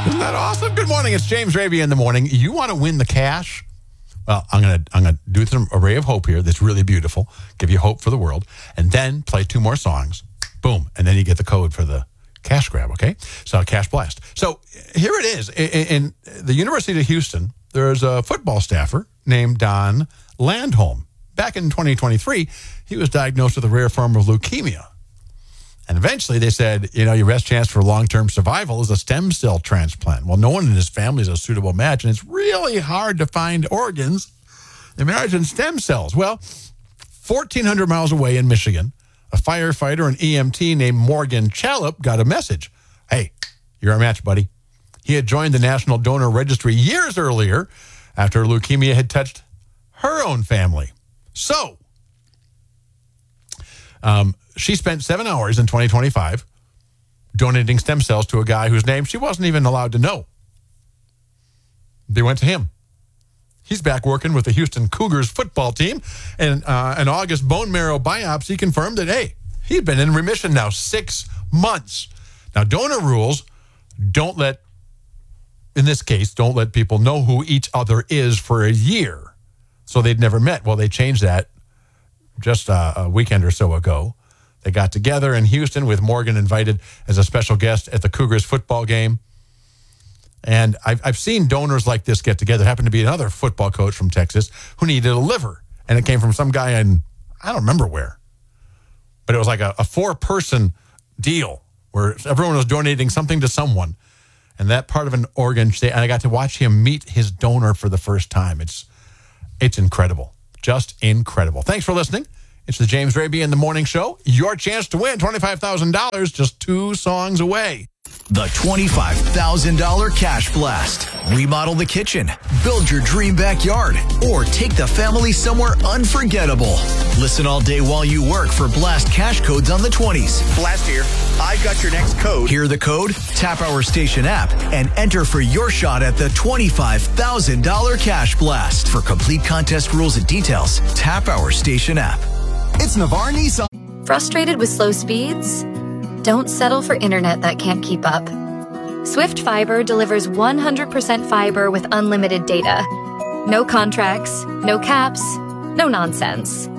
Isn't that awesome? Good morning. It's James Raby in the morning. You want to win the cash? Well, I'm gonna do some array of hope here that's really beautiful. Give you hope for the world, and then play 2 more songs. Boom, and then you get the code for the cash grab. Okay, so cash blast. So here it is in the University of Houston. There's a football staffer named Don Landholm. Back in 2023, he was diagnosed with a rare form of leukemia. And eventually they said, your best chance for long-term survival is a stem cell transplant. Well, no one in his family is a suitable match, and it's really hard to find organs that marriage and stem cells. Well, 1,400 miles away in Michigan, a firefighter and EMT named Morgan Challup got a message. Hey, you're a match, buddy. He had joined the National Donor Registry years earlier after leukemia had touched her own family. So, she spent 7 hours in 2025 donating stem cells to a guy whose name she wasn't even allowed to know. They went to him. He's back working with the Houston Cougars football team, and an August bone marrow biopsy confirmed that, hey, he'd been in remission now 6 months. Now, donor rules don't let people know who each other is for a year. So they'd never met. Well, they changed that just a weekend or so ago. They got together in Houston with Morgan invited as a special guest at the Cougars football game. And I've seen donors like this get together. There happened to be another football coach from Texas who needed a liver. And it came from some guy in, I don't remember where. But it was like a 4-person deal where everyone was donating something to someone. And that part of an organ, and I got to watch him meet his donor for the first time. It's incredible. Just incredible. Thanks for listening. It's the James Raby in the Morning Show. Your chance to win $25,000, just 2 songs away. The $25,000 Cash Blast. Remodel the kitchen, build your dream backyard, or take the family somewhere unforgettable. Listen all day while you work for Blast cash codes on the 20s. Blast here. I've got your next code. Hear the code? Tap our station app and enter for your shot at the $25,000 Cash Blast. For complete contest rules and details, tap our station app. It's Navarre Nissan. Frustrated with slow speeds? Don't settle for internet that can't keep up. Swift Fiber delivers 100% fiber with unlimited data. No contracts, no caps, no nonsense.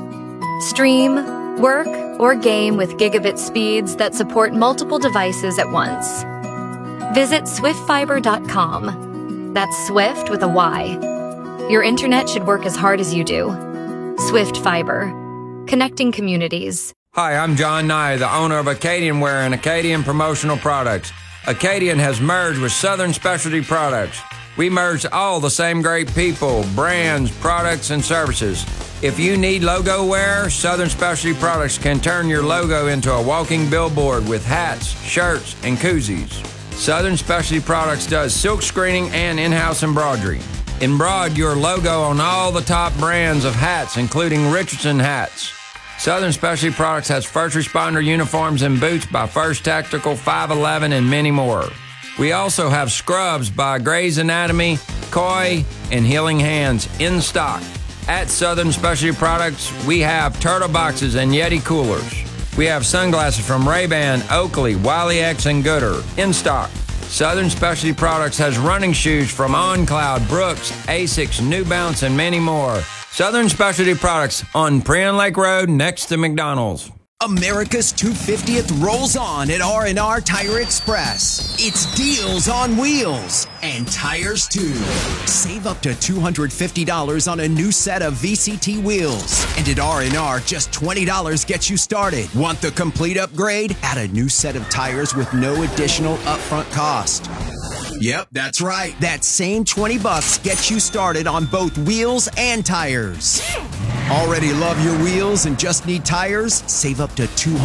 Stream, work, or game with gigabit speeds that support multiple devices at once. Visit swiftfiber.com. That's Swift with a Y. Your internet should work as hard as you do. Swift Fiber. Connecting communities. Hi, I'm John Nye, the owner of Acadian Wear and Acadian Promotional Products. Acadian has merged with Southern Specialty Products. We merged all the same great people, brands, products, and services. If you need logo wear, Southern Specialty Products can turn your logo into a walking billboard with hats, shirts, and koozies. Southern Specialty Products does silk screening and in-house embroidery. Embroider your logo on all the top brands of hats, including Richardson hats. Southern Specialty Products has first responder uniforms and boots by First Tactical, 511, and many more. We also have scrubs by Grey's Anatomy, Koi, and Healing Hands in stock. At Southern Specialty Products, we have turtle boxes and Yeti coolers. We have sunglasses from Ray-Ban, Oakley, Wiley X, and Gooder in stock. Southern Specialty Products has running shoes from OnCloud, Brooks, Asics, New Balance, and many more. Southern Specialty Products on Prien Lake Road next to McDonald's. America's 250th rolls on at R&R Tire Express. It's deals on wheels and tires too. Save up to $250 on a new set of VCT wheels. And at R&R, just $20 gets you started. Want the complete upgrade? Add a new set of tires with no additional upfront cost. Yep, that's right. That same $20 gets you started on both wheels and tires. Already love your wheels and just need tires? Save up to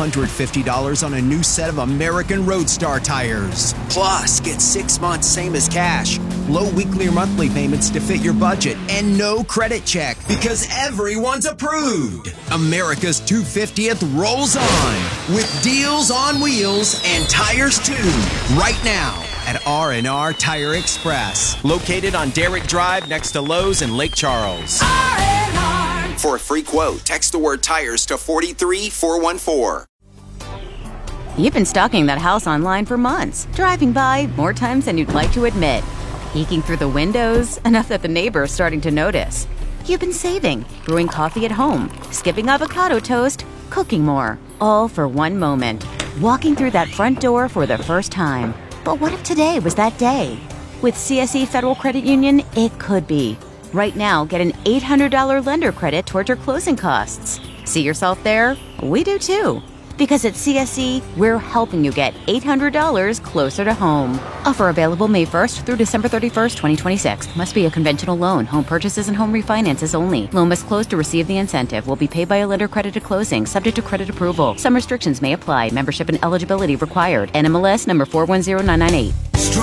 $250 on a new set of American Roadstar tires. Plus, get 6 months same as cash, low weekly or monthly payments to fit your budget, and no credit check because everyone's approved. America's 250th rolls on with deals on wheels and tires too. Right now at R&R Tire Express, located on Derrick Drive next to Lowe's in Lake Charles. R&R. For a free quote, text the word tires to 43414. You've been stalking that house online for months, driving by more times than you'd like to admit, peeking through the windows enough that the neighbor's starting to notice. You've been saving, brewing coffee at home, skipping avocado toast, cooking more, all for one moment, walking through that front door for the first time. But what if today was that day? With CSE Federal Credit Union, it could be. Right now, get an $800 lender credit towards your closing costs. See yourself there? We do too. Because at CSE, we're helping you get $800 closer to home. Offer available May 1st through December 31st, 2026. Must be a conventional loan. Home purchases and home refinances only. Loan must close to receive the incentive. Will be paid by a lender credit at closing, subject to credit approval. Some restrictions may apply. Membership and eligibility required. NMLS number 410998.